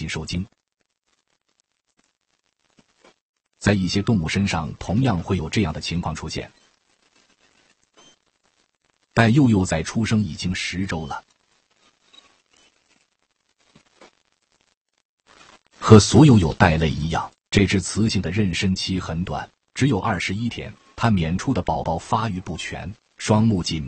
心受精。在一些动物身上同样会有这样的情况出现。待幼幼崽出生已经10周了。和所有崽类一样，这只雌性的妊娠期很短，只有21天，它娩出的宝宝发育不全，双目紧